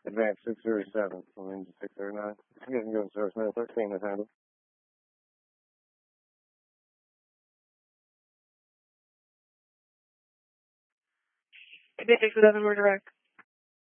Advance 637 from engine 639. You can go to service 913 as handled. Advance 637, we're direct.